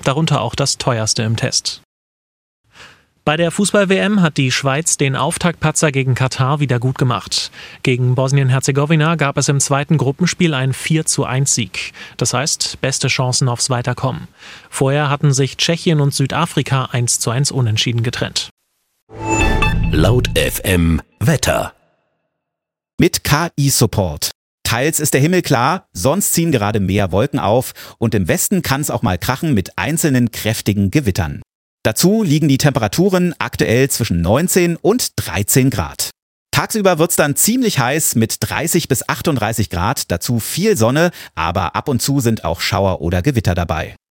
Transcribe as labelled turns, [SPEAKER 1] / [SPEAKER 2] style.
[SPEAKER 1] darunter auch das teuerste im Test. Bei der Fußball-WM hat die Schweiz den Auftaktpatzer gegen Katar wieder gut gemacht. Gegen Bosnien-Herzegowina gab es im zweiten Gruppenspiel einen 4:1-Sieg. Das heißt, beste Chancen aufs Weiterkommen. Vorher hatten sich Tschechien und Südafrika 1:1 unentschieden getrennt.
[SPEAKER 2] Laut FM Wetter.
[SPEAKER 3] Mit KI-Support. Teils ist der Himmel klar, sonst ziehen gerade mehr Wolken auf und im Westen kann es auch mal krachen mit einzelnen kräftigen Gewittern. Dazu liegen die Temperaturen aktuell zwischen 19 und 13 Grad. Tagsüber wird's dann ziemlich heiß mit 30 bis 38 Grad, dazu viel Sonne, aber ab und zu sind auch Schauer oder Gewitter dabei.